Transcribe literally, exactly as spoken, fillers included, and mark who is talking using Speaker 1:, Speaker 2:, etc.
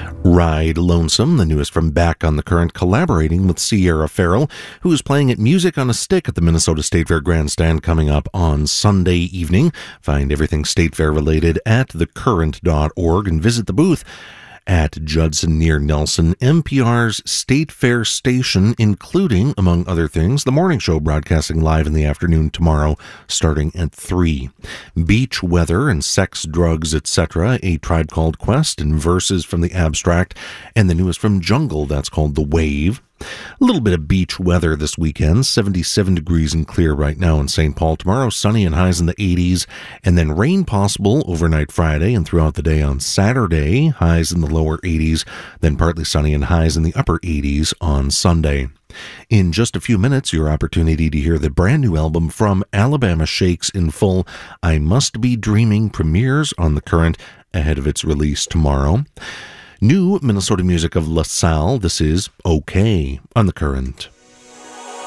Speaker 1: Ride Lonesome, the newest from Back on the Current, collaborating with Sierra Farrell, who is playing at Music on a Stick at the Minnesota State Fair Grandstand coming up on Sunday evening. Find everything State Fair related at the current dot org and visit the booth at Judson near Nelson, N P R's State Fair station, including, among other things, the morning show broadcasting live in the afternoon tomorrow, starting at three. Beach Weather and Sex, Drugs, et cetera, A Tribe Called Quest, and Verses from the Abstract, and the newest from Jungle, that's called The Wave. A little bit of beach weather this weekend, seventy-seven degrees and clear right now in Saint Paul. Tomorrow, sunny and highs in the eighties, and then rain possible overnight Friday and throughout the day on Saturday, highs in the lower eighties, then partly sunny and highs in the upper eighties on Sunday. In just a few minutes, your opportunity to hear the brand new album from Alabama Shakes in full, I Must Be Dreaming, premieres on The Current ahead of its release tomorrow. New Minnesota music of LaSalle, this is Okay on The Current.